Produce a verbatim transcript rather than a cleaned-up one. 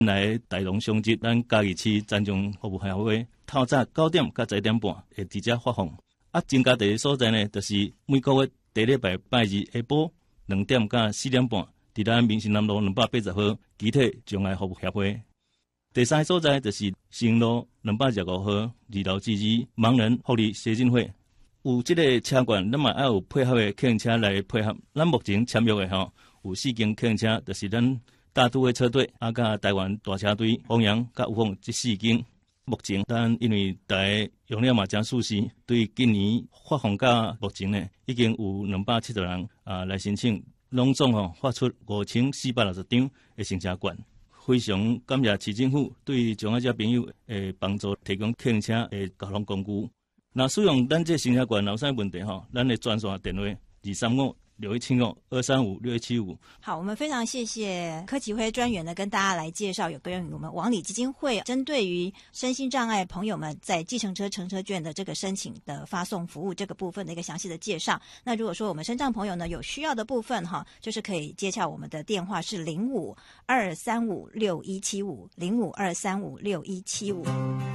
来大龙相接咱嘉义市残障服务协会，透早九点到十一点半会直接发放。啊，增加第个所在呢，就是每个月第礼拜拜二下晡两点到四点半，伫咱民生南路两百八十号集体障碍服务协会。第三个所在就是新路两百十五号二楼之二盲人福利协进会。有这个车管，咱嘛要有配合的客运车来配合。咱目前签约的吼，有四间客运车，就是咱大都会车队，啊，甲台湾大车队、汪洋、甲有凤这四间。目前，咱因为大家用了嘛真熟悉，对今年发放到目前呢，已经有两百七十人啊来申请，拢总吼发出五千四百六十张的乘车券。非常感谢市政府对障碍者朋友诶帮助，提供客运车诶交通工具。那使用咱这乘车券有啥问题吼？咱的专线电话二三五六一七五二三五六一七五。 好，我们非常谢谢柯启辉专员呢，跟大家来介绍有关于我们王里基金会针对于身心障碍朋友们在计程车乘车券的这个申请的发送服务这个部分的一个详细的介绍。那如果说我们身障朋友呢有需要的部分哈，就是可以接洽我们的电话是零五二三五六一七五零五二三五六一七五。